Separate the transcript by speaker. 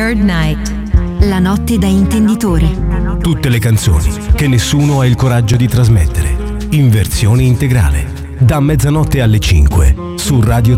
Speaker 1: Third Night, la notte da intenditori.
Speaker 2: Tutte le canzoni che nessuno ha il coraggio di trasmettere, in versione integrale, da mezzanotte alle 5 su Radio